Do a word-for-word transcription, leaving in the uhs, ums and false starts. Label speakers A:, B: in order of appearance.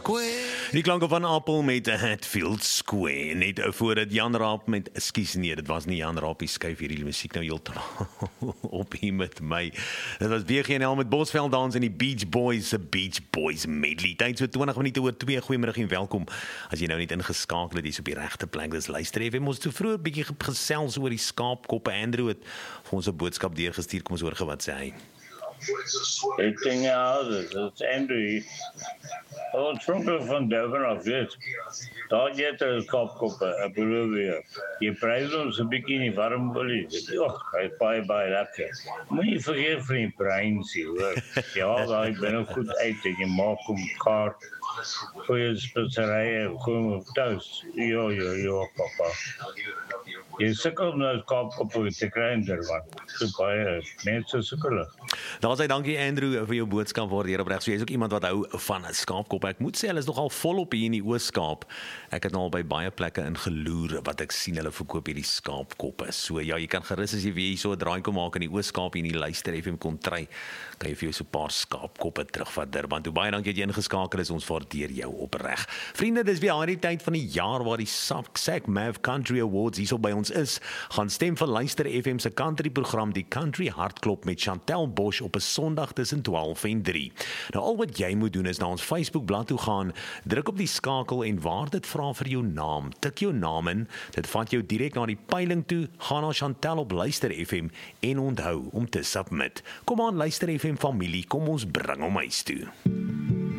A: Square.
B: Die klanke van Appel met Hatfield Square. Net voordat Jan Raap met, ekskuus nee, dit was nie Jan Raap, die skuif hierdie musiek nou heeltemal op hier met my. Dit was B G N L met Bosveld Dans en die Beach Boys, se Beach Boys medley. Tyd so twintig minute oor twee. Goeiemiddag en welkom. As jy nou net ingeskakel het, dis op die regte plek. Dis luister F M ons te vroeg 'n bietjie gesels oor die skaapkoppe. Andrew het vir ons 'n boodskap deurgestuur. Kom ons hoor gou wat sê hy.
C: Ik denk ja, dat is Andrew. Oorspronkelijk van Durban af, weet. Daar je de kopkoppen, ik bedoel weer. Je prijs ons een beetje in die warm olie. Och, hij paai bij lekker. Moet je vergeten van die brains, hoor. Ja, daar ik ben ook goed uit en je maakt om kaart. Goeie specerijen, gewoon thuis. Ja, ja, ja, papa. Je sukkelt nou kopkoppen te krijgen, Durban. So baie mense sukkel.
B: Daar sê dankie Andrew vir jou boodskap waardeer opreg. So jy is ook iemand wat hou van 'n skaapkop. Ek moet sê hulle is nogal volop hier in die Oos-Kaap. Ek het nou al by baie plekke ingeloer wat ek sien hulle verkoop hierdie skaapkoppe. So ja, jy kan gerus as jy weer hier so 'n draai kom maak in die Oos-Kaap hier in die luister F M kon try, kan jy vir jou so 'n paar skaapkoppe terugvat Durban. Toe baie dankie dat jy ingeskakel is. Ons waardeer jou opreg. Vriende, dis weer daai tyd van die jaar waar die SACMAV Mav Country Awards hierso by ons is. Gaan stem vir luister F M se country program die Country Hartklop met Chantel Bosch op 'n Sondag tussen twaalf en drie. Nou al wat jy moet doen is na ons Facebookblad toe gaan, druk op die skakel en waar dit vra vir jou naam, tik jou naam in, dit vat jou direk na die peiling toe, gaan na Chantel op luister F M en onthou om te submit. Kom aan luister F M familie, kom ons bring hom huis toe.